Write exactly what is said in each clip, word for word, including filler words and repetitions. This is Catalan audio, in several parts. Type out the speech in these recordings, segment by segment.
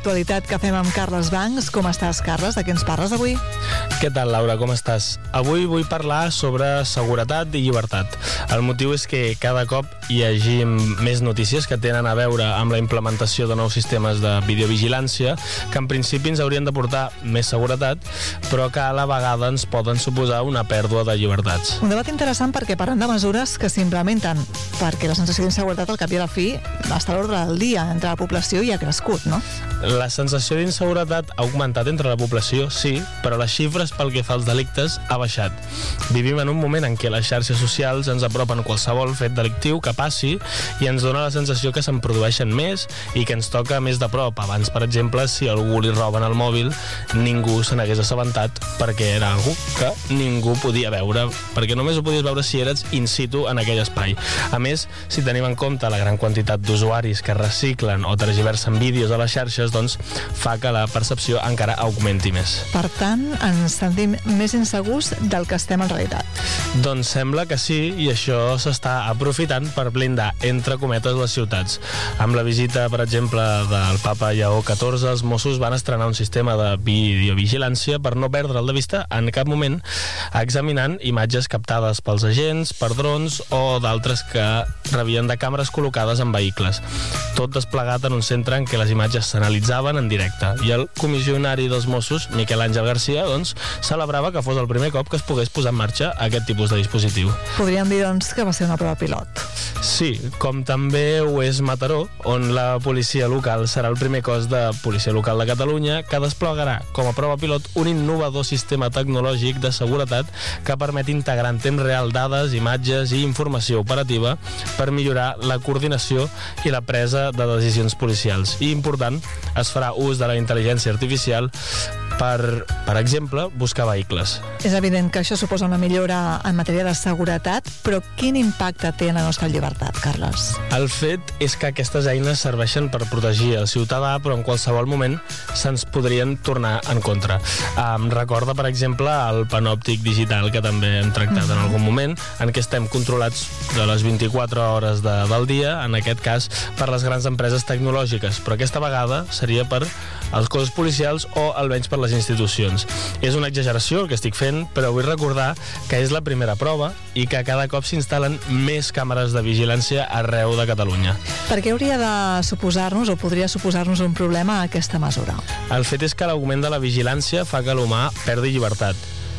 l'actualitat que fem amb Carles Bancs. Com estàs, Carles? De què ens parles avui? Què tal, Laura? Com estàs? Avui vull parlar sobre seguretat i llibertat. El motiu és que cada cop hi hagi més notícies que tenen a veure amb la implementació de nous sistemes de videovigilància que en principi ens haurien de portar més seguretat, però que a la vegada ens poden suposar una pèrdua de llibertats. Un debat interessant perquè parlen de mesures que s'implementen perquè la sensació d'inseguretat al cap i a la fi està a l'ordre del dia entre la població i ha crescut, no? La sensació d'inseguretat ha augmentat entre la població, sí, però les xifres pel que fa als delictes ha baixat. Vivim en un moment en què les xarxes socials ens apropen qualsevol fet delictiu que passi i ens dona la sensació que se'n produeixen més i que ens toca més de prop. Abans, per exemple, si algú li roben el mòbil, ningú se n'hagués assabentat perquè era algú que ningú podia veure, perquè només ho podies veure si eres in situ en aquell espai. A més, si tenim en compte la gran quantitat d'usuaris que reciclen o tergiversen vídeos a les xarxes, doncs fa que la percepció encara augmenti més. Per tant, ens sentim més insegurs del que estem en realitat. Doncs sembla que sí, i això s'està aprofitant per blindar, entre cometes, les ciutats. Amb la visita, per exemple, del papa Lleó catorze, els Mossos van estrenar un sistema de videovigilància per no perdre'l de vista en cap moment, examinant imatges captades pels agents, per drons o d'altres que rebien de càmeres col·locades en vehicles. Tot desplegat en un centre en què les imatges s'analitzaven en directe. I el comissionari dels Mossos, Miquel Àngel Garcia, doncs, celebrava que fos el primer cop que es pogués posar en marxa aquest tipus de dispositiu. Podríem dir, doncs, que va ser una prova pilot. Sí, com també ho és Mataró, on la policia local serà el primer cos de policia local de Catalunya que desplegarà com a prova pilot un innovador sistema tecnològic de seguretat que permet integrar en temps real dades, imatges i informació operativa per millorar la coordinació i la presa de decisions policials. I, important, es farà ús de la intel·ligència artificial per, per exemple, buscar vehicles. És evident que això suposa una millora en matèria de seguretat, però quin impacte té en la nostra llibertat, Carles? El fet és que aquestes eines serveixen per protegir el ciutadà, però en qualsevol moment se'ns podrien tornar en contra. Em recorda, per exemple, el panòptic digital, que també hem tractat mm-hmm. en algun moment, en què estem controlats de les vint-i-quatre hores de, del dia, en aquest cas per les grans empreses tecnològiques, però aquesta vegada seria per els cossos policials o almenys per les institucions. És una exageració el que estic fent, però vull recordar que és la primera prova i que cada cop s'instal·len més càmeres de vigilància arreu de Catalunya. Per què hauria de suposar-nos o podria suposar-nos un problema a aquesta mesura? El fet és que l'augment de la vigilància fa que l'humà perdi llibertat.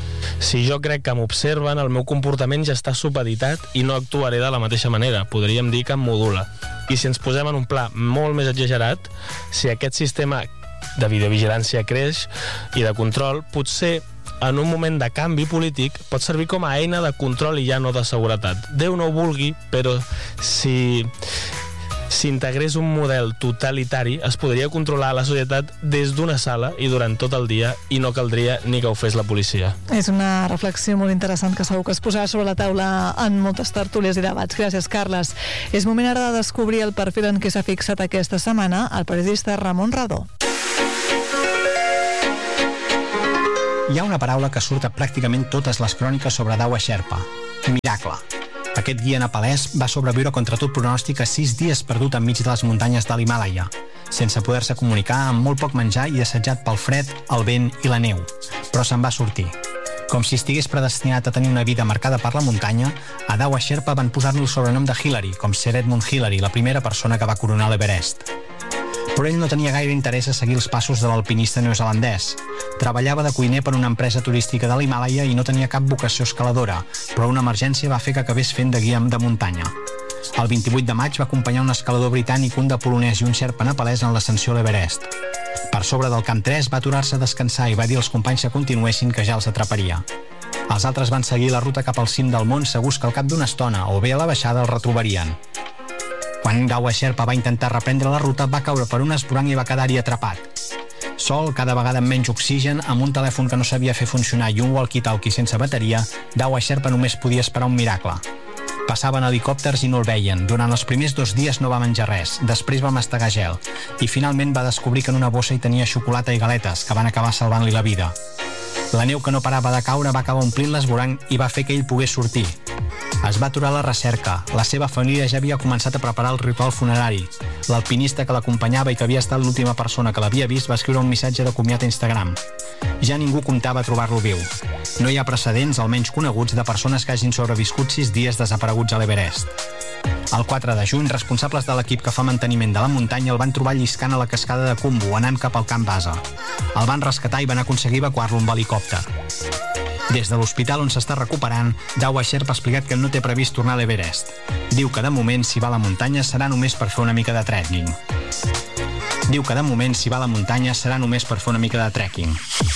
Si jo crec que m'observen, el meu comportament ja està supeditat i no actuaré de la mateixa manera. Podríem dir que em modula. I si ens posem en un pla molt més exagerat, si aquest sistema de videovigilància creix i de control, potser en un moment de canvi polític pot servir com a eina de control i ja no de seguretat. Déu no ho vulgui, però si s'integrés un model totalitari, es podria controlar la societat des d'una sala i durant tot el dia i no caldria ni que ho fes la policia. És una reflexió molt interessant que segur que es posarà sobre la taula en moltes tertúlies i debats. Gràcies, Carles. És moment ara de descobrir el perfil en què s'ha fixat aquesta setmana el periodista Ramon Radó. Hi ha una paraula que surt a pràcticament totes les cròniques sobre Dawa Sherpa: miracle. Aquest guia nepalès va sobreviure contra tot pronòstic a sis dies perdut enmig de les muntanyes de l'Himàlaia, sense poder-se comunicar, amb molt poc menjar i assetjat pel fred, el vent i la neu. Però se'n va sortir. Com si estigués predestinat a tenir una vida marcada per la muntanya, a Dawa Sherpa van posar-li el sobrenom de Hillary, com Sir Edmund Hillary, la primera persona que va coronar l'Everest. Però ell no tenia gaire interès a seguir els passos de l'alpinista neozelandès. Treballava de cuiner per una empresa turística de l'Himàlaia i no tenia cap vocació escaladora, però una emergència va fer que acabés fent de guia de muntanya. El vint-i-vuit de maig va acompanyar un escalador britànic, un de polonès i un xerpa nepalès en l'ascensió a l'Everest. Per sobre del camp tres va aturar-se a descansar i va dir als companys que continuessin, que ja els atraparia. Els altres van seguir la ruta cap al cim del món, segurs que al cap d'una estona o bé a la baixada el retrobarien. Quan Dawa Sherpa va intentar reprendre la ruta, va caure per un esborrany i va quedar-hi atrapat. Sol, cada vegada amb menys oxigen, amb un telèfon que no sabia fer funcionar i un walkie-talkie sense bateria, Dawa Sherpa només podia esperar un miracle. Passaven helicòpters i no el veien. Durant els primers dos dies no va menjar res, després va mastegar gel i finalment va descobrir que en una bossa hi tenia xocolata i galetes, que van acabar salvant-li la vida. La neu que no parava de caure va acabar omplint l'esborrany i va fer que ell pogués sortir. Es va aturar la recerca. La seva família ja havia començat a preparar el ritual funerari. L'alpinista que l'acompanyava i que havia estat l'última persona que l'havia vist va escriure un missatge de comiat a Instagram. Ja ningú comptava trobar-lo viu. No hi ha precedents, almenys coneguts, de persones que hagin sobreviscut sis dies desapareguts a l'Everest. El quatre de juny, responsables de l'equip que fa manteniment de la muntanya el van trobar lliscant a la cascada de Khumbu, anant cap al camp base. El van rescatar i van aconseguir evacuar-lo amb helicòpter. Des de l'hospital on s'està recuperant, Dawa Sherpa ha explicat que no té previst tornar a l'Everest. Diu que de moment, si va a la muntanya, serà només per fer una mica de trekking. Diu que de moment, si va a la muntanya, serà només per fer una mica de trekking.